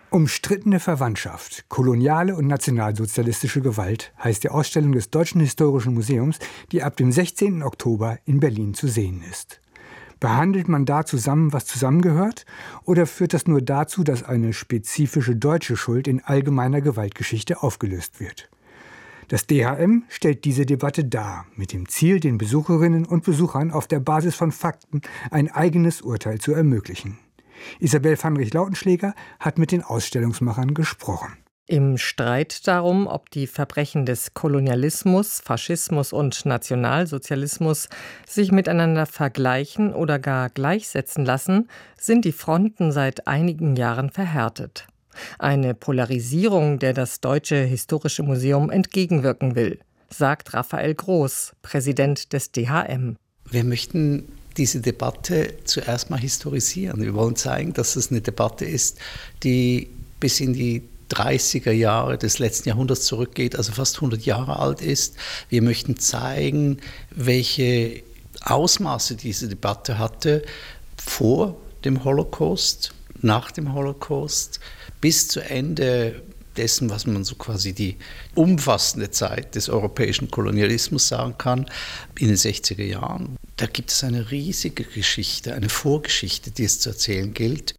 Umstrittene Verwandtschaft, koloniale und nationalsozialistische Gewalt heißt die Ausstellung des Deutschen Historischen Museums, die ab dem 16. Oktober in Berlin zu sehen ist. Behandelt man da zusammen, was zusammengehört, oder führt das nur dazu, dass eine spezifische deutsche Schuld in allgemeiner Gewaltgeschichte aufgelöst wird? Das DHM stellt diese Debatte dar, mit dem Ziel, den Besucherinnen und Besuchern auf der Basis von Fakten ein eigenes Urteil zu ermöglichen. Isabel Vanrich-Lautenschläger hat mit den Ausstellungsmachern gesprochen. Im Streit darum, ob die Verbrechen des Kolonialismus, Faschismus und Nationalsozialismus sich miteinander vergleichen oder gar gleichsetzen lassen, sind die Fronten seit einigen Jahren verhärtet. Eine Polarisierung, der das Deutsche Historische Museum entgegenwirken will, sagt Raphael Groß, Präsident des DHM. Wir möchten diese Debatte zuerst mal historisieren. Wir wollen zeigen, dass es eine Debatte ist, die bis in die 30er Jahre des letzten Jahrhunderts zurückgeht, also fast 100 Jahre alt ist. Wir möchten zeigen, welche Ausmaße diese Debatte hatte vor dem Holocaust, nach dem Holocaust, bis zu Ende dessen, was man so quasi die umfassende Zeit des europäischen Kolonialismus sagen kann, in den 60er Jahren. Da gibt es eine riesige Geschichte, eine Vorgeschichte, die es zu erzählen gilt.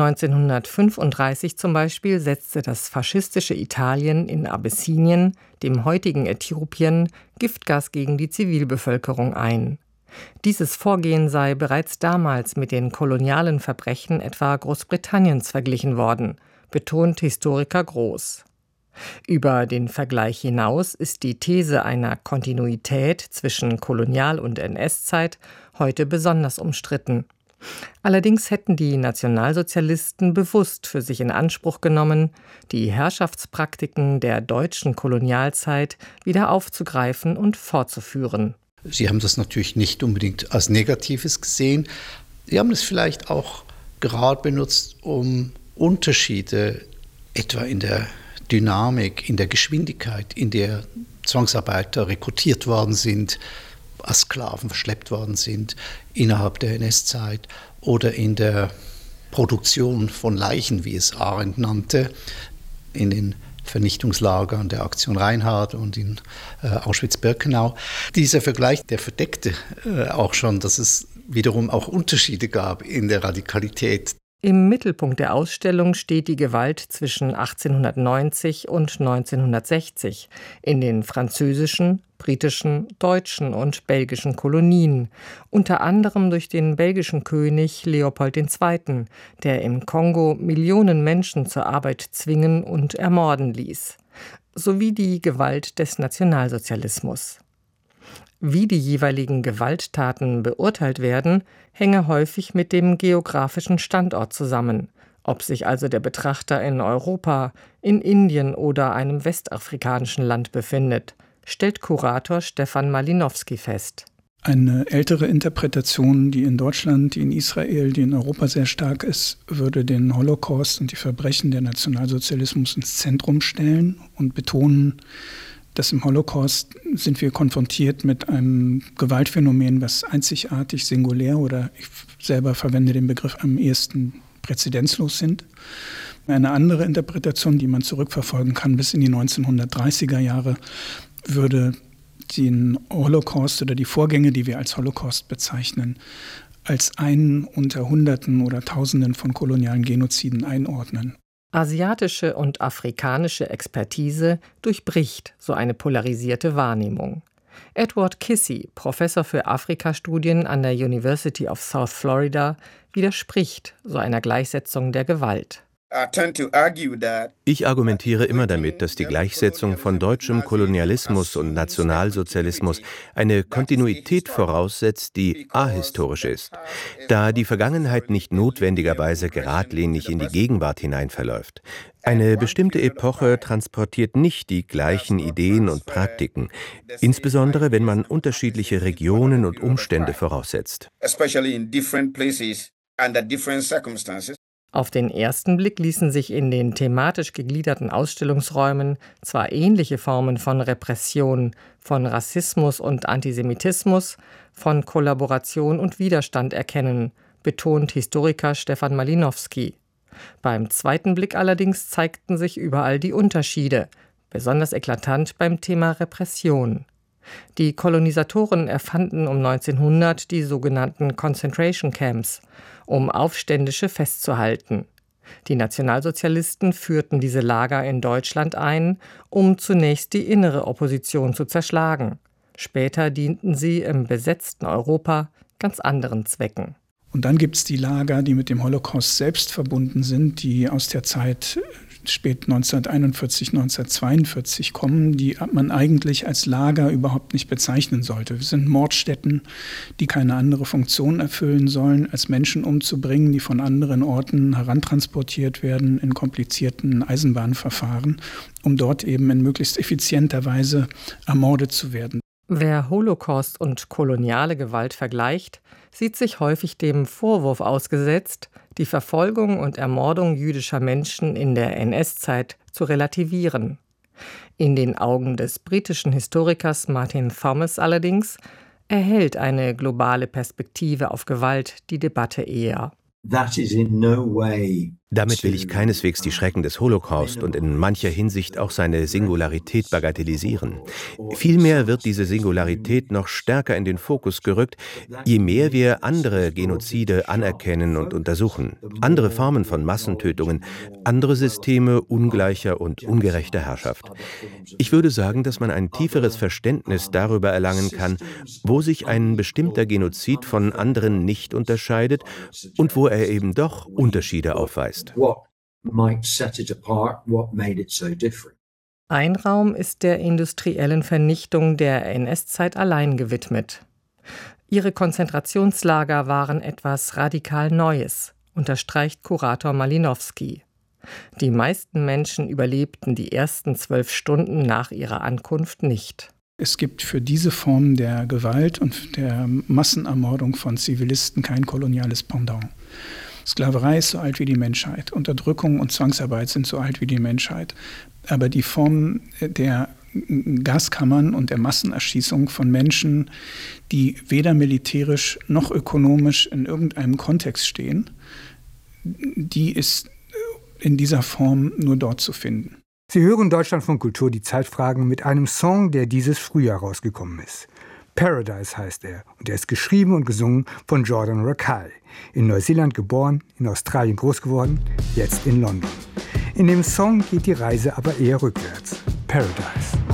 1935 zum Beispiel setzte das faschistische Italien in Abessinien, dem heutigen Äthiopien, Giftgas gegen die Zivilbevölkerung ein. Dieses Vorgehen sei bereits damals mit den kolonialen Verbrechen etwa Großbritanniens verglichen worden, betont Historiker Groß. Über den Vergleich hinaus ist die These einer Kontinuität zwischen Kolonial- und NS-Zeit heute besonders umstritten. Allerdings hätten die Nationalsozialisten bewusst für sich in Anspruch genommen, die Herrschaftspraktiken der deutschen Kolonialzeit wieder aufzugreifen und fortzuführen. Sie haben das natürlich nicht unbedingt als Negatives gesehen. Sie haben es vielleicht auch gerade benutzt, um Unterschiede etwa in der Dynamik, in der Geschwindigkeit, in der Zwangsarbeiter rekrutiert worden sind, als Sklaven verschleppt worden sind innerhalb der NS-Zeit oder in der Produktion von Leichen, wie es Arendt nannte, in den Vernichtungslagern der Aktion Reinhardt und in Auschwitz-Birkenau. Dieser Vergleich, der verdeckte auch schon, dass es wiederum auch Unterschiede gab in der Radikalität. Im Mittelpunkt der Ausstellung steht die Gewalt zwischen 1890 und 1960 in den französischen, britischen, deutschen und belgischen Kolonien, unter anderem durch den belgischen König Leopold II., der im Kongo Millionen Menschen zur Arbeit zwingen und ermorden ließ, sowie die Gewalt des Nationalsozialismus. Wie die jeweiligen Gewalttaten beurteilt werden, hänge häufig mit dem geografischen Standort zusammen, ob sich also der Betrachter in Europa, in Indien oder einem westafrikanischen Land befindet, stellt Kurator Stefan Malinowski fest. Eine ältere Interpretation, die in Deutschland, die in Israel, die in Europa sehr stark ist, würde den Holocaust und die Verbrechen der Nationalsozialismus ins Zentrum stellen und betonen, dass im Holocaust sind wir konfrontiert mit einem Gewaltphänomen, was einzigartig, singulär oder ich selber verwende den Begriff am ehesten präzedenzlos sind. Eine andere Interpretation, die man zurückverfolgen kann bis in die 1930er Jahre, würde den Holocaust oder die Vorgänge, die wir als Holocaust bezeichnen, als einen unter Hunderten oder Tausenden von kolonialen Genoziden einordnen. Asiatische und afrikanische Expertise durchbricht so eine polarisierte Wahrnehmung. Edward Kissey, Professor für Afrikastudien an der University of South Florida, widerspricht so einer Gleichsetzung der Gewalt. Ich argumentiere immer damit, dass die Gleichsetzung von deutschem Kolonialismus und Nationalsozialismus eine Kontinuität voraussetzt, die ahistorisch ist, da die Vergangenheit nicht notwendigerweise geradlinig in die Gegenwart hinein verläuft. Eine bestimmte Epoche transportiert nicht die gleichen Ideen und Praktiken, insbesondere wenn man unterschiedliche Regionen und Umstände voraussetzt. Auf den ersten Blick ließen sich in den thematisch gegliederten Ausstellungsräumen zwar ähnliche Formen von Repression, von Rassismus und Antisemitismus, von Kollaboration und Widerstand erkennen, betont Historiker Stefan Malinowski. Beim zweiten Blick allerdings zeigten sich überall die Unterschiede, besonders eklatant beim Thema Repression. Die Kolonisatoren erfanden um 1900 die sogenannten Concentration Camps, um Aufständische festzuhalten. Die Nationalsozialisten führten diese Lager in Deutschland ein, um zunächst die innere Opposition zu zerschlagen. Später dienten sie im besetzten Europa ganz anderen Zwecken. Und dann gibt es die Lager, die mit dem Holocaust selbst verbunden sind, die aus der Zeit spät 1941, 1942 kommen, die man eigentlich als Lager überhaupt nicht bezeichnen sollte. Es sind Mordstätten, die keine andere Funktion erfüllen sollen, als Menschen umzubringen, die von anderen Orten herantransportiert werden in komplizierten Eisenbahnverfahren, um dort eben in möglichst effizienter Weise ermordet zu werden. Wer Holocaust und koloniale Gewalt vergleicht, sieht sich häufig dem Vorwurf ausgesetzt, die Verfolgung und Ermordung jüdischer Menschen in der NS-Zeit zu relativieren. In den Augen des britischen Historikers Martin Thomas allerdings erhält eine globale Perspektive auf Gewalt die Debatte eher. Damit will ich keineswegs die Schrecken des Holocaust und in mancher Hinsicht auch seine Singularität bagatellisieren. Vielmehr wird diese Singularität noch stärker in den Fokus gerückt, je mehr wir andere Genozide anerkennen und untersuchen, andere Formen von Massentötungen, andere Systeme ungleicher und ungerechter Herrschaft. Ich würde sagen, dass man ein tieferes Verständnis darüber erlangen kann, wo sich ein bestimmter Genozid von anderen nicht unterscheidet und wo er eben doch Unterschiede aufweist. Ein Raum ist der industriellen Vernichtung der NS-Zeit allein gewidmet. Ihre Konzentrationslager waren etwas radikal Neues, unterstreicht Kurator Malinowski. Die meisten Menschen überlebten die ersten 12 Stunden nach ihrer Ankunft nicht. Es gibt für diese Form der Gewalt und der Massenermordung von Zivilisten kein koloniales Pendant. Sklaverei ist so alt wie die Menschheit. Unterdrückung und Zwangsarbeit sind so alt wie die Menschheit. Aber die Form der Gaskammern und der Massenerschießung von Menschen, die weder militärisch noch ökonomisch in irgendeinem Kontext stehen, die ist in dieser Form nur dort zu finden. Sie hören Deutschlandfunk Kultur, die Zeitfragen, mit einem Song, der dieses Frühjahr rausgekommen ist. Paradise heißt er und er ist geschrieben und gesungen von Jordan Rakei. In Neuseeland geboren, in Australien groß geworden, jetzt in London. In dem Song geht die Reise aber eher rückwärts. Paradise.